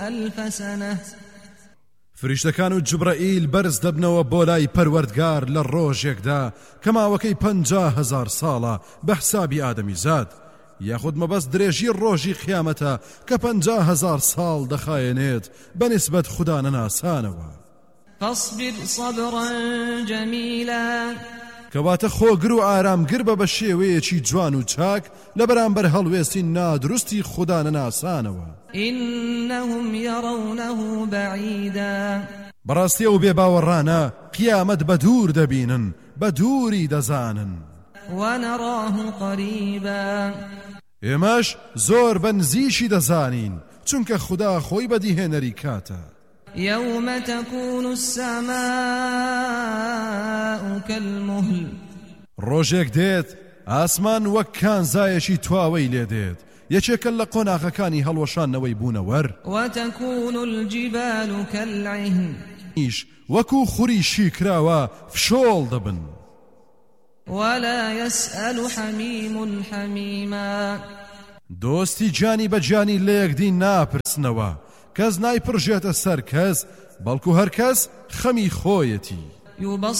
ألف سنة فریشتەکان و جبرائیل بەرز دەبنەوە بۆ لای پەروەردگار لە ڕۆژێکدا کە ماوەکەی 50,000 ساڵە بە حسابی ئادەمیزاد، یاخود مەبەست درێژی ڕۆژی قیامەتە کە 50,000 ساڵ دەخایەنێت بەنسبەت خوددا نەناسانەوە. فاصبر صبرا جميلا کەواتە خۆگر و ئارامگر بە شێوەیەکی جوان و چاک لە بەرامبەر هەڵوێستی نادروستی خوددا نەناسانەوە. إنهم يرونه بعيدا بەڕاستی ئەو بێباوەڕانە قیامەت بە دوور دەبینن، بە دووری دەزانن. ونراه قريبا ئێمەش زۆر بە نزیشی دەزانین، چونکە خوددا خۆی بەدیهێنەری کاتە. يوم تكون السماء كالمهل ڕۆژێک دێت ئاسمان وەک کانزایەکی تواوەی لێ دێت، یەکێکە لە قۆناغەکانی هەڵوەشانەوەی بوونەوەر. وتكون الجبال كالعهن ئیش وەکو خوری شیکراوە فشۆڵ دەبن. ولا يسأل حميم حميما دۆستی جانی بە جانی لە یەکدی ناپرسنەوە، کەس نایپڕژێتە سەر کەس، بەڵکو هەر کەس خەمی خۆیەتی.